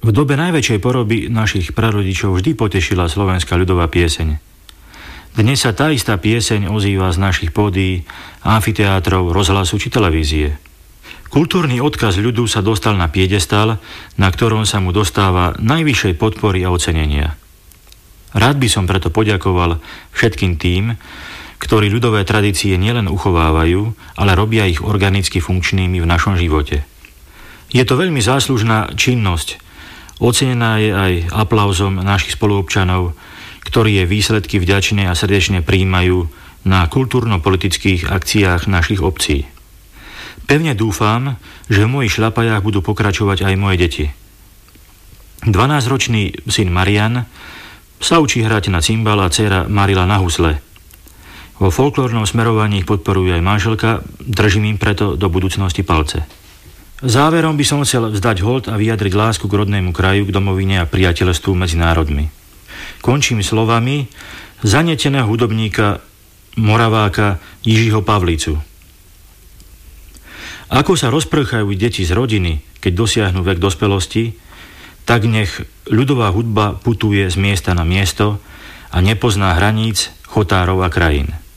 V dobe najväčšej poroby našich prarodičov vždy potešila slovenská ľudová pieseň. Dnes sa tá istá pieseň ozýva z našich pódií, amfiteátrov, rozhlasu či televízie. Kultúrny odkaz ľudu sa dostal na piedestal, na ktorom sa mu dostáva najvyššej podpory a ocenenia. Rád by som preto poďakoval všetkým tým, ktorí ľudové tradície nielen uchovávajú, ale robia ich organicky funkčnými v našom živote. Je to veľmi záslužná činnosť, ocenená je aj aplauzom našich spoluobčanov, ktorí jej výsledky vďačne a srdečne prijímajú na kultúrno-politických akciách našich obcí. Pevne dúfam, že v mojich šľapajách budú pokračovať aj moje deti. 12-ročný syn Marian sa učí hrať na cymbal a dcéra Marila na husle. Vo folklórnom smerovaní ich podporuje aj manželka, držím im preto do budúcnosti palce. Záverom by som chcel vzdať hold a vyjadriť lásku k rodnému kraju, k domovine a priateľstvu medzi národmi. Končím slovami zanieteného hudobníka Moraváka Jiřího Pavlicu. Ako sa rozprchajú deti z rodiny, keď dosiahnu vek dospelosti, tak nech ľudová hudba putuje z miesta na miesto a nepozná hraníc, chotárov a krajín.